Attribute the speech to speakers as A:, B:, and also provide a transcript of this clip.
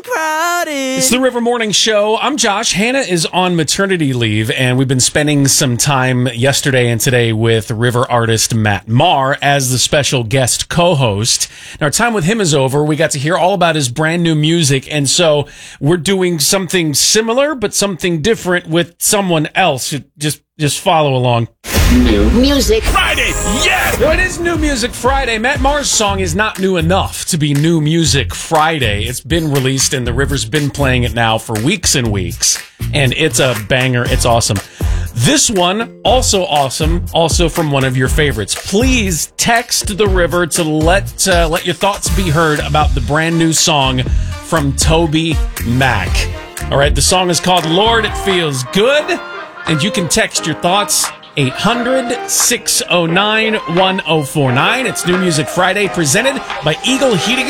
A: It's the River Morning Show. I'm Josh. Hannah is on maternity leave, and we've been spending some time yesterday and today with River artist Matt Maher as the special guest co-host. And our time with him is over. We got to hear all about his brand new music, and so we're doing something similar, but something different with someone else. Just follow along.
B: New Music
A: Friday, yes! Well, it is New Music Friday. Matt Maher's song is not new enough to be New Music Friday. It's been released, and the River's been playing it now for weeks and weeks, and it's a banger. It's awesome. This one, also awesome, also from one of your favorites. Please text the River to let your thoughts be heard about the brand new song from Toby Mac. All right, the song is called Lord, It Feels Good, and you can text your thoughts 800-609-1049. It's New Music Friday, presented by Eagle Heating